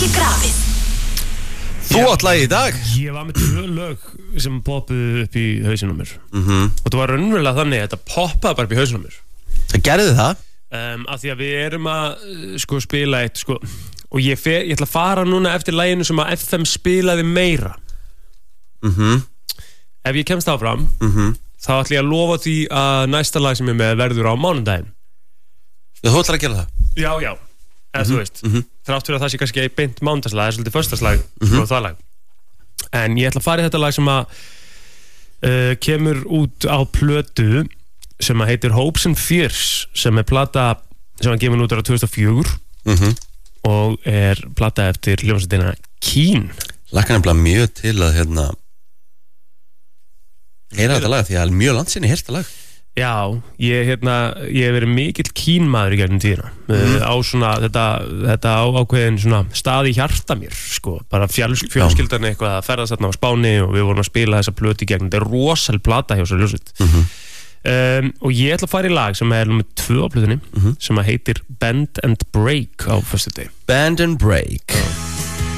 ekki grafið. Þú átt lagi í dag? Ég var með 2 lög sem poppuðu upp í hausinum mér. Og það var raunverulega þannig að þetta poppaði bara upp í hausinum mér. Það gerði það? Af því að við erum að spila eitt og ég ætla að fara núna eftir laginu sem að FM spilaði meira. Ef ég kemst áfram þá ætla ég að lofa því að næsta lag sem ég er með verður á mánudaginn. Þú ætlar að gera það? Já eða þú veist, þrátt fyrir að það sé kannski beint mánudagslag, það er svolítið föstudagslag og það lag. En ég ætla að fara í þetta lag sem að kemur út á plötu sem að heitir Hopes and Fears, sem er plata sem að gefur út ára 2004 og er plata eftir hljómsveitina Keane. Lakka nefnilega mjög til að heyra þetta lag því að það er mjög landsinni heyrt þetta lag. Já, ég hef verið mikill Keane-maður í gegnum tíðina á svona, þetta ákveðin svona stað í hjarta mér, bara fjölskyldan eitthvað að ferðast þarna á Spáni og við vorum að spila þessa plötu í gegnum, þetta er rosal plata hjá svo ljósut. Og ég ætla að fara í lag sem er nummer 2 á plötunni sem að heitir Bend and Break á föstudegi. Bend and Break.